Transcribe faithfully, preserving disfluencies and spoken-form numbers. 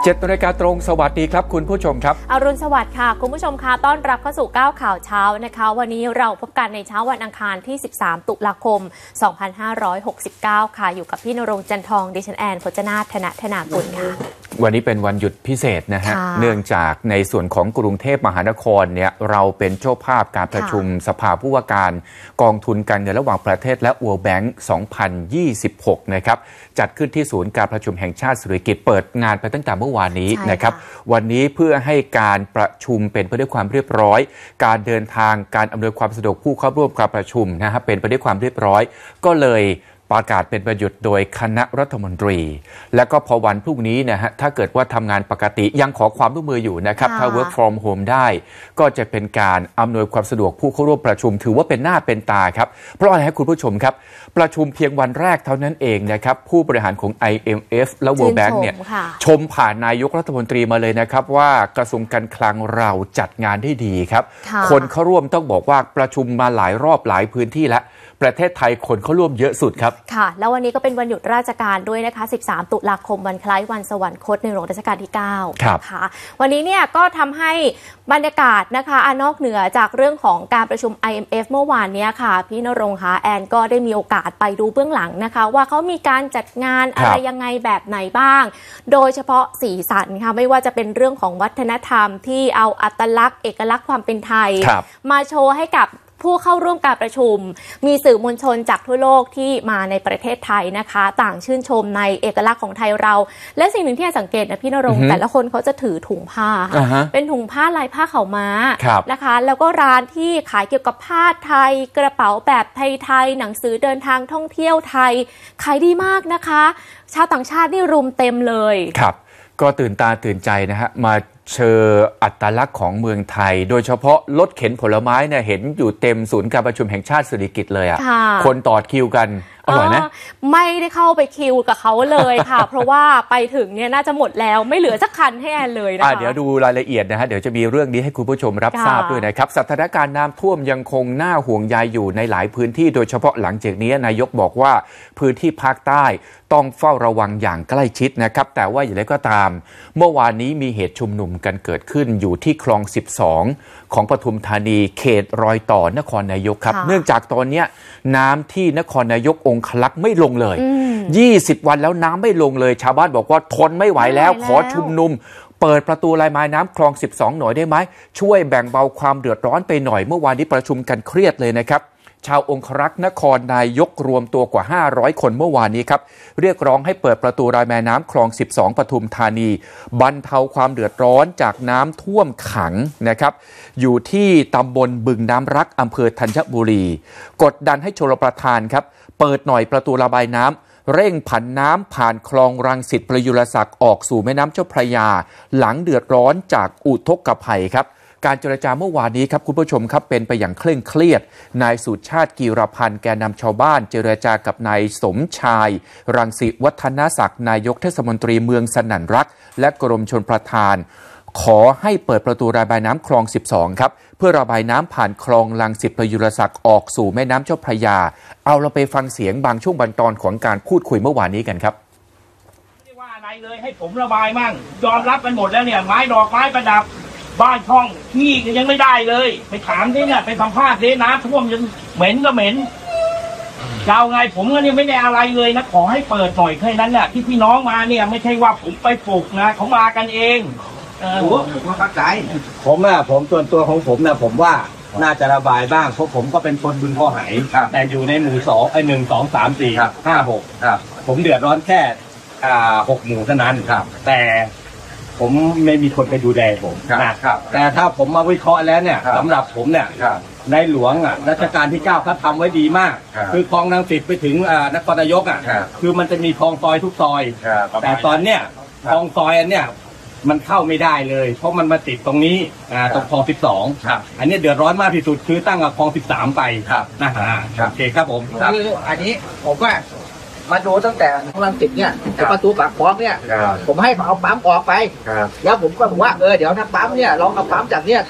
เจ็ดนาฬิกาตรงสวัสดีครับคุณผู้ชมครับอรุณสวัสดิ์ค่ะคุณผู้ชมค่ะต้อนรับเข้าสู่ก้าวข่าวเช้านะคะวันนี้เราพบกันในเช้าวันอังคารที่สิบสามตุลาคมสองพันห้าร้อยหกสิบเก้าค่ะอยู่กับพี่ณรงค์จันทองดิฉันแอนพจนาถธนธนากุลค่ะวันนี้เป็นวันหยุดพิเศษนะฮะเนื่องจากในส่วนของกรุงเทพมหานครเนี่ยเราเป็นเจ้าภาพการประชุมสภาผู้ว่าการกองทุนการเงินระหว่างประเทศและ World Bank สองพันยี่สิบหกนะครับจัดขึ้นที่ศูนย์การประชุมแห่งชาติสิริกิติ์เปิดงานไปตั้งแต่เมื่อวานนี้นะครับวันนี้เพื่อให้การประชุมเป็นไปด้วยความเรียบร้อยการเดินทางการอำนวยความสะดวกผู้เข้าร่วมการประชุมนะฮะเป็นไปด้วยความเรียบร้อยก็เลยประกาศเป็นวันหยุดโดยคณะรัฐมนตรีและก็พอวันพรุ่งนี้นะฮะถ้าเกิดว่าทำงานปกติยังขอความร่วมมืออยู่นะครับถ้า work from home ได้ก็จะเป็นการอำนวยความสะดวกผู้เข้าร่วมประชุมถือว่าเป็นหน้าเป็นตาครับเพราะอะไรให้คุณผู้ชมครับประชุมเพียงวันแรกเท่านั้นเองนะครับผู้บริหารของ ไอ เอ็ม เอฟ และ World Bank เนี่ยชมผ่านนายกรัฐมนตรีมาเลยนะครับว่ากระทรวงการคลังเราจัดงานได้ดีครับคนเข้าร่วมต้องบอกว่าประชุมมาหลายรอบหลายพื้นที่แล้วประเทศไทยคนเข้าร่วมเยอะสุดครับค่ะแล้ววันนี้ก็เป็นวันหยุดราชการด้วยนะคะสิบสามตุลาคมวันคล้ายวันสวรรคตในหลวงรัชกาลที่เก้าค่ะวันนี้เนี่ยก็ทำให้บรรยากาศนะคะนอกเหนือจากเรื่องของการประชุม ไอ เอ็ม เอฟ เมื่อวานนี้ค่ะพี่ณรงค์คะแอนก็ได้มีโอกาสไปดูเบื้องหลังนะคะว่าเขามีการจัดงานอะไรยังไงแบบไหนบ้างโดยเฉพาะสีสันค่ะไม่ว่าจะเป็นเรื่องของวัฒนธรรมที่เอาอัตลักษณ์เอกลักษณ์ความเป็นไทยมาโชว์ให้กับผู้เข้าร่วมการประชุมมีสื่อมวลชนจากทั่วโลกที่มาในประเทศไทยนะคะต่างชื่นชมในเอกลักษณ์ของไทยเราและสิ่งหนึ่งที่สังเกตนะพี่ณรงค์แต่ละคนเขาจะถือถุงผ้า uh-huh. เป็นถุงผ้าลายผ้าขาวม้านะคะแล้วก็ร้านที่ขายเกี่ยวกับผ้าไทยกระเป๋าแบบไทยๆหนังสือเดินทางท่องเที่ยวไทยขายดีมากนะคะชาวต่างชาตินี่รุมเต็มเลยครับก็ตื่นตาตื่นใจนะฮะมาเชิญอัตลักษณ์ของเมืองไทยโดยเฉพาะรถเข็นผลไม้เนี่ยเห็นอยู่เต็มศูนย์การประชุมแห่งชาติสิริกิติ์เลยอ่ะคนต่อคิวกันอร่อยไหมไม่ได้เข้าไปคิวกับเขาเลยค่ะ เพราะว่าไปถึงเนี่ยน่าจะหมดแล้วไม่เหลือสักคันให้แอนเลยนะคะเดี๋ยวดูรายละเอียดนะฮะเดี๋ยวจะมีเรื่องนี้ให้คุณผู้ชมรับทราบด้วยนะครับสถานการณ์น้ำท่วมยังคงน่าห่วงใยอยู่ในหลายพื้นที่โดยเฉพาะหลังจากนี้นายกบอกว่าพื้นที่ภาคใต้ต้องเฝ้าระวังอย่างใกล้ชิดนะครับแต่ว่าอย่างไรก็ตามเมื่อวานนี้มีเหตุชุมนุมกันเกิดขึ้นอยู่ที่คลองสิบสองของปทุมธานีเขตรอยต่อนครนายกครับเนื่องจากตอนนี้น้ำที่นครนายกองคลักษ์ไม่ลงเลยยี่สิบวันแล้วน้ำไม่ลงเลยชาวบ้านบอกว่าทนไม่ไหวแล้วขอชุมนุมเปิดประตูระบายน้ำคลองสิบสองหน่อยได้ไหมช่วยแบ่งเบาความเดือดร้อนไปหน่อยเมื่อวานนี้ประชุมกันเครียดเลยนะครับชาวองครักษ์นครนายกรวมตัวกว่าห้าร้อยคนเมื่อวานนี้ครับเรียกร้องให้เปิดประตูระบายน้ำคลองสิบสองปทุมธานีบรรเทาความเดือดร้อนจากน้ำท่วมขังนะครับอยู่ที่ตำบลบึงน้ำรักอำเภอธัญบุรีกดดันให้ชลประทานครับเปิดหน่อยประตูระบายน้ำเร่งผันน้ำผ่านคลองรังสิตประยุรศักดิ์ออกสู่แม่น้ำเจ้าพระยาหลังเดือดร้อนจากอุทกภัยครับการเจรจาเมื่อวานนี้ครับคุณผู้ชมครับเป็นไปอย่างเคร่งเครียดนายสุชาติกีรพันธ์แกนนำชาวบ้านเจรจากับนายสมชายรังสิวัฒนศักดิ์นายกเทศมนตรีเมืองสนั่นรักและกรมชลประทานขอให้เปิดประตูระบายน้ำคลองสิบสองครับเพื่อระบายน้ำผ่านคลองรังสิตประยุรศักดิ์ออกสู่แม่น้ำเจ้าพระยาเอาเราไปฟังเสียงบางช่วงบางตอนของการพูดคุยเมื่อวานนี้กันครับไม่ได้ว่าอะไรเลยให้ผมระบายมั่งยอมรับกันหมดแล้วเนี่ยไม้ดอกไม้ประดับบ้านช่องที่ยังไม่ได้เลยไปถามที่เนี่ยไปสัมภาษณ์ที่น้ำท่วมยังเหม็นก็เหม็นยาวไงผมก็เนี่ยไม่ได้อะไรเลยนะขอให้เปิดหน่อยแค่นั้นเนี่ยที่พี่น้องมาเนี่ยไม่ใช่ว่าผมไปปลุกนะเขามากันเองเออผมก็เข้าใจผมอะผมส่วนตัวของผมนะผมว่าน่าจะระบายบ้างเพราะผมก็เป็นคนบึงพ่อไหแต่อยู่ในหมู่สองไอ้หนึ่งสองสามสี่ห้าหกผมเดือดร้อนแค่อ่าหกหมู่เท่านั้นแต่ผมไม่มีคนไปดูแลผมนะครับแต่ถ้าผมมาวิเคราะห์แล้วเนี่ยสำหรับผมเนี่ยในหลวงอ่ะรัชกาลที่เก้าเขาทำไว้ดีมากคือคลองรังสิตไปถึงนครนายกอ่ะคือมันจะมีคลองซอยทุกซอยแต่ตอนเนี้ยคลองซอยอันเนี้ยมันเข้าไม่ได้เลยเพราะมันมาติดตรงนี้ตรงคลองสิบสองอันนี้เดือดร้อนมากที่สุดคือตั้งกับคลองสิบสามไปนะฮะโอเคครับผมคืออันนี้ผมว่ามาดูตั้งแต่รังสิตเนี่ยแต่ประตูปากคลองเนี่ยผมให้เอาปั๊มออกไปแล้วผมก็บอกว่าเออเดี๋ยวถ้าปั๊มเนี่ยลองเอาปั๊มจากเนี่ย